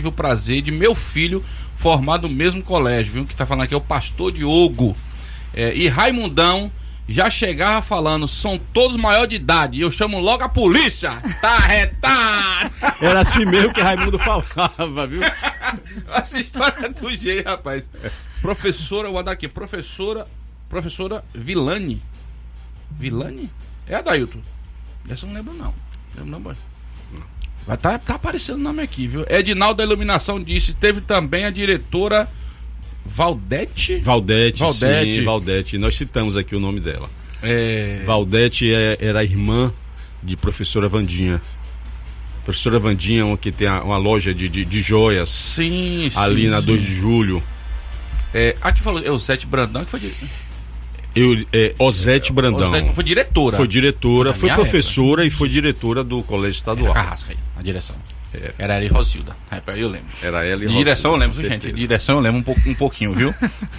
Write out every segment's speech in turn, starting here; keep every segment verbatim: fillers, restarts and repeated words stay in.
tive o prazer de meu filho formar no mesmo colégio, viu? Que tá falando aqui é o pastor Diogo. É, e Raimundão já chegava falando, são todos maior de idade, e eu chamo logo a polícia. Tá retado. Era assim mesmo que Raimundo falava, viu? Essa história é do G, rapaz. Professora, vou dar aqui, professora, professora Vilani. Vilani? É a Dailton. Essa eu não lembro não. Lembro não, boy. Vai tá, tá aparecendo o nome aqui, viu? Edinaldo da Iluminação disse, teve também a diretora Valdete? Valdete, Valdete. sim, Valdete. Nós citamos aqui o nome dela. É... Valdete é, era irmã de professora Vandinha. Professora Vandinha, que tem uma loja de, de, de joias. Sim, ali sim, na sim. dois de julho. É, aqui falou, é o Zete Brandão que foi... De... Eu, é, Osete Brandão. Osete foi diretora. Foi diretora, Foi foi da minha professora época. E foi diretora do Colégio Estadual. Era Carrasca aí, a direção. Era, Era ela e Rosilda. Eu lembro. Era ela e De direção eu lembro, com viu, gente? certeza. De direção eu lembro um, pouco, um pouquinho, viu?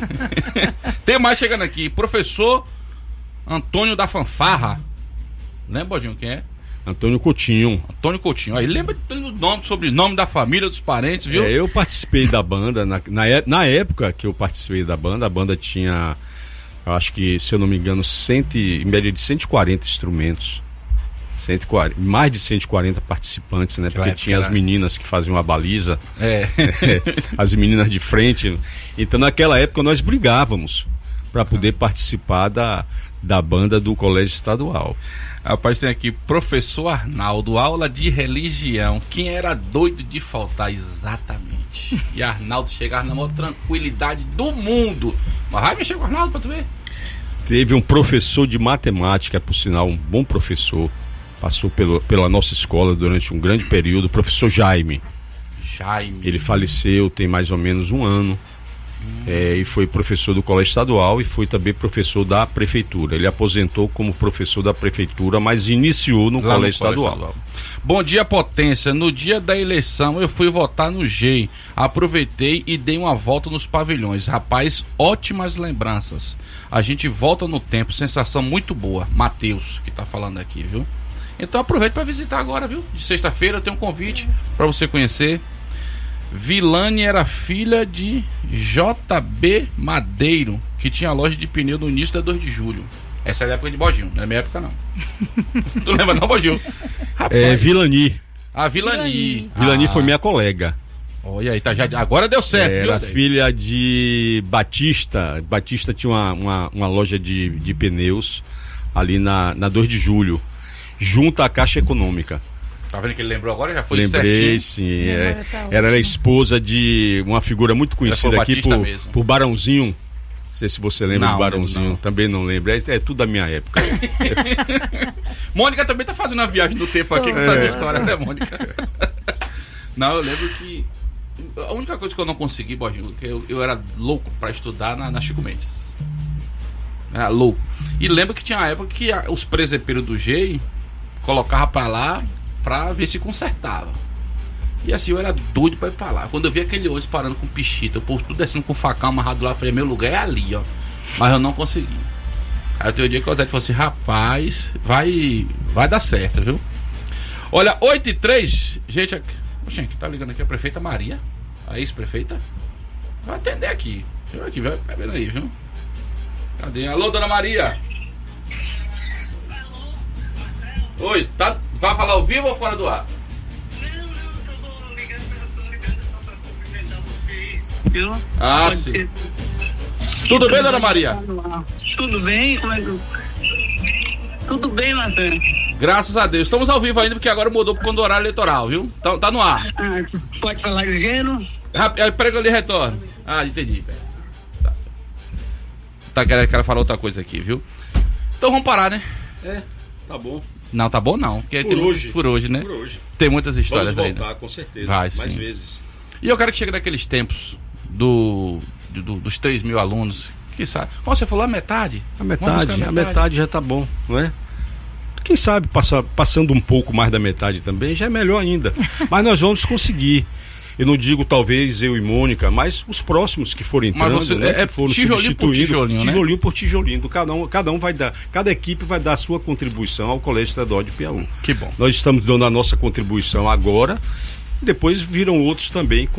Tem mais chegando aqui. Professor Antônio da Fanfarra. Lembra, Bodinho, quem é? Antônio Coutinho. Antônio Coutinho. Aí lembra do nome, sobrenome da família, dos parentes, viu? É, eu participei da banda. Na, na, na época que eu participei da banda, a banda tinha, eu acho que, se eu não me engano, cento, em média de cento e quarenta instrumentos. cento e quarenta, mais de cento e quarenta participantes, né? Porque tinha as meninas que faziam a baliza, é. as meninas de frente. Então, naquela época, nós brigávamos para poder participar da, da banda do Colégio Estadual. Rapaz, tem aqui, professor Arnaldo, aula de religião. Quem era doido de faltar? Exatamente. E Arnaldo chegava na maior tranquilidade do mundo. Mas vai mexer com o Arnaldo pra tu ver. Teve um professor de matemática, por sinal, um bom professor. Passou pelo, pela nossa escola durante um grande período, o professor Jaime. Jaime. Ele faleceu tem mais ou menos um ano. Hum. É, e foi professor do Colégio Estadual e foi também professor da Prefeitura. Ele aposentou como professor da Prefeitura, mas iniciou no, Colégio, no Estadual. Colégio Estadual. Bom dia, Potência. No dia da eleição eu fui votar no G. Aproveitei e dei uma volta nos pavilhões. Rapaz, ótimas lembranças. A gente volta no tempo, sensação muito boa. Matheus, que tá falando aqui, viu? Então aproveite para visitar agora, viu? De sexta-feira eu tenho um convite para você conhecer. Vilane era filha de J B Madeiro, que tinha loja de pneu no início da dois de julho. Essa é a época de Bojinho, não é minha época não. Tu lembra não, Bojinho? Rapaz. É Vilani. Ah, Vilani. Vilani ah. foi minha colega. Olha aí, tá, já, agora deu certo, é, viu? Era filha de Batista. Batista tinha uma, uma, uma loja de, de pneus ali na, na dois de julho, junto à Caixa Econômica. Tá vendo que ele lembrou agora? Já foi Lembrei, certinho. sim. É, ela era esposa de uma figura muito conhecida aqui por, por Barãozinho. Não sei se você lembra não, do Barãozinho. não. Também não lembra. É, é tudo da minha época. Mônica também tá fazendo uma viagem do tempo aqui com essas é. histórias, né, Mônica? Não, eu lembro que a única coisa que eu não consegui, Borginho, que eu, eu era louco pra estudar na, na Chico Mendes. Era louco. E lembro que tinha uma época que a, os presepeiros do G colocava pra lá pra ver se consertava. E assim, eu era doido pra ir pra lá. Quando eu vi aquele ônibus parando com pichita, o povo tudo descendo com facão amarrado lá, eu falei, meu lugar é ali, ó. Mas eu não consegui. Aí eu tenho um dia que o Zé falou assim, rapaz, vai, vai dar certo, viu? Olha, oito e três, gente, aqui, gente, tá ligando aqui a prefeita Maria, a ex-prefeita. Vai atender aqui. Deixa eu ver aqui, vai vendo aí, viu? Cadê? Alô, dona Maria? Oi, tá, vai falar ao vivo ou fora do ar? Ah, Pode sim. ser. Tudo bem, dona Maria? Tudo bem? Como é que... Tudo bem, Marcelo? Graças a Deus. Estamos ao vivo ainda, porque agora mudou pro quando horário eleitoral, viu? Tá, tá no ar. Ah, pode falar ligeiro? Peraí que eu lhe retorno. Ah, entendi. Pera. Tá, tá querendo que ela falar outra coisa aqui, viu? Então vamos parar, né? É, tá bom. Não, tá bom não. Porque Por tem hoje. muitas, por hoje, né? Por hoje. Tem muitas histórias Vamos aí. voltar, Né? com certeza. Vai, mais sim. vezes. E eu quero que chegue daqueles tempos do, do dos três mil alunos. Que sabe? Como você falou, a metade? A metade, a metade. a metade já tá bom, não é? Quem sabe passa, passando um pouco mais da metade também já é melhor ainda. Mas nós vamos conseguir. Eu não digo talvez eu e Mônica, mas os próximos que forem entrando, mas você, né, é, que foram tijolinho por tijolinho, tijolinho né? por tijolinho. Cada um, cada um vai dar, cada equipe vai dar a sua contribuição ao Colégio Estadual de Piauí. Que bom. Nós estamos dando a nossa contribuição agora, depois viram outros também